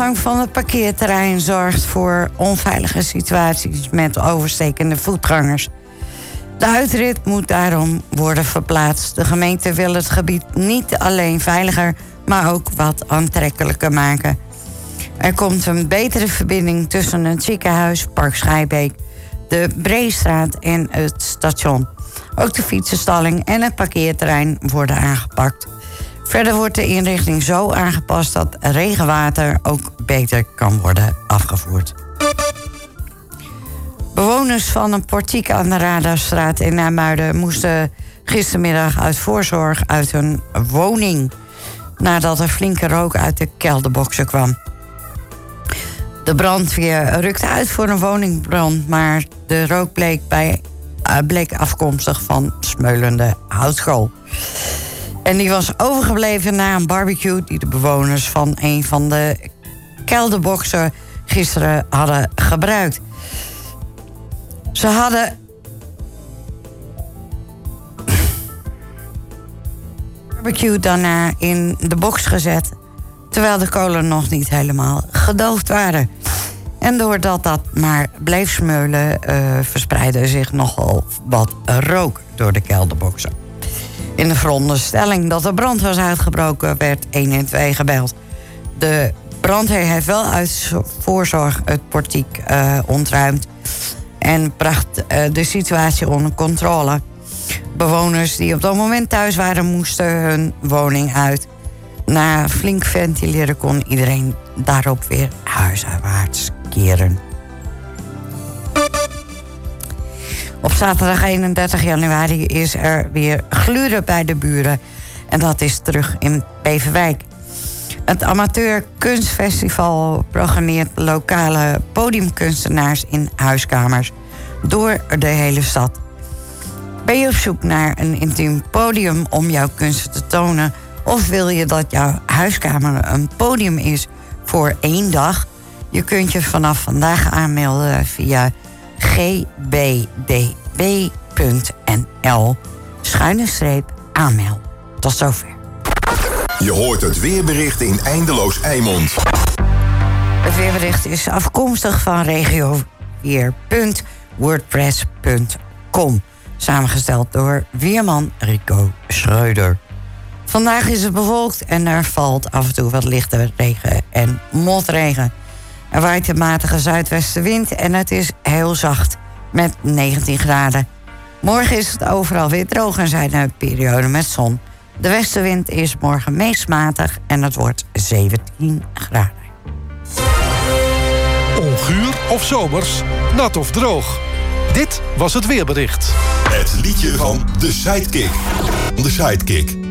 ingang van het parkeerterrein zorgt voor onveilige situaties met overstekende voetgangers. De uitrit moet daarom worden verplaatst. De gemeente wil het gebied niet alleen veiliger, maar ook wat aantrekkelijker maken. Er komt een betere verbinding tussen het ziekenhuis, Park Schijbeek, de Breestraat en het station. Ook de fietsenstalling en het parkeerterrein worden aangepakt. Verder wordt de inrichting zo aangepast dat regenwater ook beter kan worden afgevoerd. Bewoners van een portiek aan de Radarstraat in Nijmuiden moesten gistermiddag uit voorzorg uit hun woning nadat er flinke rook uit de kelderboxen kwam. De brandweer rukte uit voor een woningbrand, maar de rook bleek afkomstig van smeulende houtskool. En die was overgebleven na een barbecue die de bewoners van een van de kelderboxen gisteren hadden gebruikt. Ze hadden barbecue daarna in de box gezet, terwijl de kolen nog niet helemaal gedoofd waren. En doordat dat maar bleef smeulen, verspreidde zich nogal wat rook door de kelderboxen. In de veronderstelling dat er brand was uitgebroken, werd 112 gebeld. De brandweer heeft wel uit voorzorg het portiek ontruimd en bracht de situatie onder controle. Bewoners die op dat moment thuis waren, moesten hun woning uit. Na flink ventileren kon iedereen daarop weer huiswaarts keren. Op zaterdag 31 januari is er weer gluren bij de buren. En dat is terug in Beverwijk. Het Amateur Kunstfestival programmeert lokale podiumkunstenaars in huiskamers door de hele stad. Ben je op zoek naar een intiem podium om jouw kunsten te tonen, of wil je dat jouw huiskamer een podium is voor 1 dag? Je kunt je vanaf vandaag aanmelden via gbd.nl/aanmeld. Tot zover. Je hoort het weerbericht in Eindeloos Eimond. Het weerbericht is afkomstig van regioweer.wordpress.com. Samengesteld door weerman Rico Schreuder. Vandaag is het bewolkt en er valt af en toe wat lichte regen en motregen. Er waait een matige zuidwestenwind en het is heel zacht met 19 graden. Morgen is het overal weer droog en zijn er perioden met zon. De westenwind is morgen meest matig en het wordt 17 graden. Onguur of zomers, nat of droog. Dit was het weerbericht. Het liedje van de Sidekick. De Sidekick.